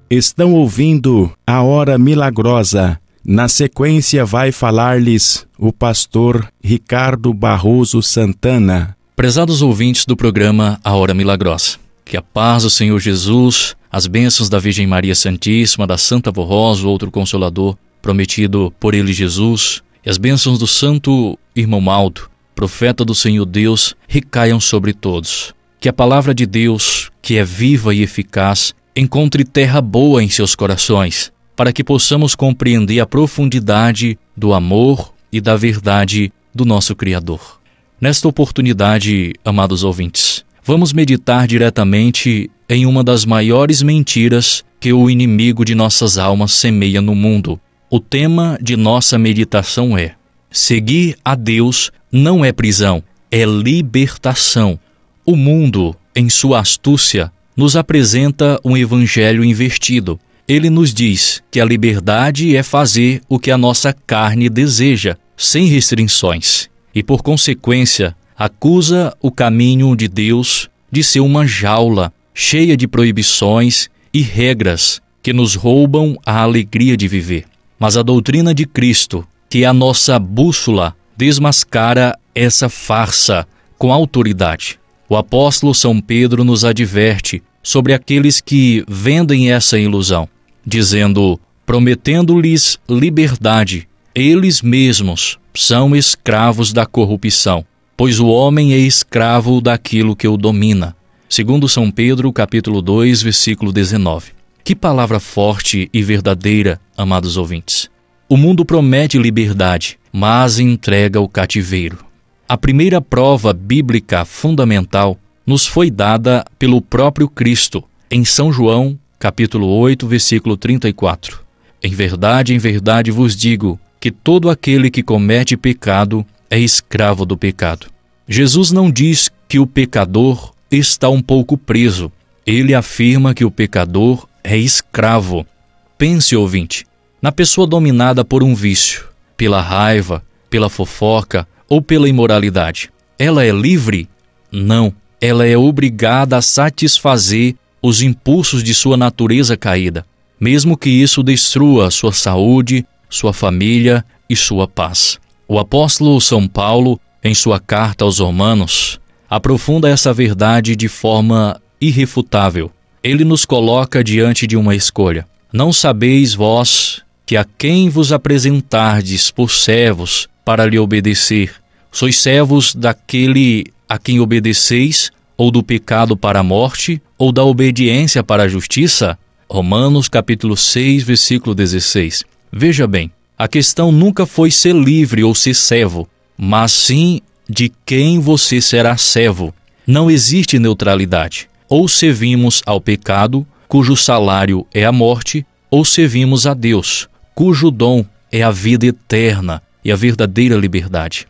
Estão ouvindo a Hora Milagrosa. Na sequência vai falar-lhes o pastor Ricardo Barroso Santana. Prezados ouvintes do programa A Hora Milagrosa, que a paz do Senhor Jesus, as bênçãos da Virgem Maria Santíssima, da Santa Vó Rosa, o outro Consolador prometido por ele Jesus, e as bênçãos do Santo Irmão Maldo, profeta do Senhor Deus, recaiam sobre todos. Que a palavra de Deus, que é viva e eficaz, encontre terra boa em seus corações, para que possamos compreender a profundidade do amor e da verdade do nosso Criador. Nesta oportunidade, amados ouvintes, vamos meditar diretamente em uma das maiores mentiras que o inimigo de nossas almas semeia no mundo. O tema de nossa meditação é: seguir a Deus não é prisão, é libertação. O mundo, em sua astúcia, nos apresenta um evangelho invertido. Ele nos diz que a liberdade é fazer o que a nossa carne deseja, sem restrições, e, por consequência, acusa o caminho de Deus de ser uma jaula cheia de proibições e regras que nos roubam a alegria de viver. Mas a doutrina de Cristo, que é a nossa bússola, desmascara essa farsa com autoridade. O apóstolo São Pedro nos adverte sobre aqueles que vendem essa ilusão, dizendo: prometendo-lhes liberdade, eles mesmos são escravos da corrupção, pois o homem é escravo daquilo que o domina. Segundo São Pedro, capítulo 2, versículo 19. Que palavra forte e verdadeira, amados ouvintes. O mundo promete liberdade, mas entrega o cativeiro. A primeira prova bíblica fundamental nos foi dada pelo próprio Cristo, em São João, capítulo 8, versículo 34. Em verdade vos digo que todo aquele que comete pecado é escravo do pecado. Jesus não diz que o pecador está um pouco preso. Ele afirma que o pecador é escravo. Pense, ouvinte, na pessoa dominada por um vício, pela raiva, pela fofoca ou pela imoralidade. Ela é livre? Não. Ela é obrigada a satisfazer os impulsos de sua natureza caída, mesmo que isso destrua sua saúde, sua família e sua paz. O apóstolo São Paulo, em sua carta aos Romanos, aprofunda essa verdade de forma irrefutável. Ele nos coloca diante de uma escolha. Não sabeis vós que a quem vos apresentardes por servos para lhe obedecer, sois servos daquele a quem obedeceis, ou do pecado para a morte, ou da obediência para a justiça? Romanos capítulo 6, versículo 16. Veja bem, a questão nunca foi ser livre ou ser servo, mas sim de quem você será servo. Não existe neutralidade. Ou servimos ao pecado, cujo salário é a morte, ou servimos a Deus, cujo dom é a vida eterna e a verdadeira liberdade.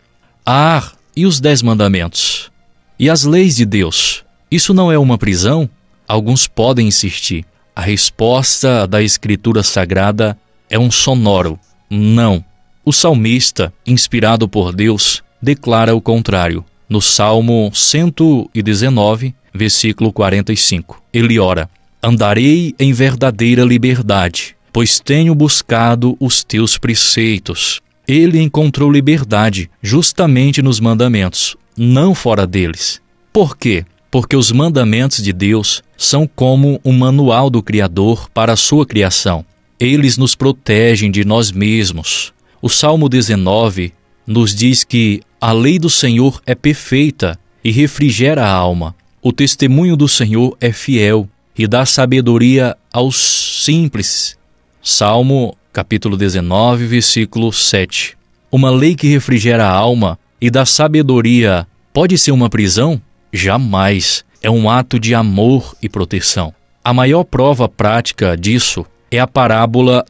E os 10 mandamentos? E as leis de Deus? Isso não é uma prisão? Alguns podem insistir. A resposta da Escritura Sagrada é um sonoro: não. O salmista, inspirado por Deus, declara o contrário. No Salmo 119, versículo 45, ele ora: andarei em verdadeira liberdade, pois tenho buscado os teus preceitos. Ele encontrou liberdade justamente nos mandamentos, não fora deles. Por quê? Porque os mandamentos de Deus são como um manual do Criador para a sua criação. Eles nos protegem de nós mesmos. O Salmo 19 nos diz que a lei do Senhor é perfeita e refrigera a alma. O testemunho do Senhor é fiel e dá sabedoria aos simples. Salmo capítulo 19, versículo 7. Uma lei que refrigera a alma e dá sabedoria pode ser uma prisão? Jamais. É um ato de amor e proteção. A maior prova prática disso é a parábola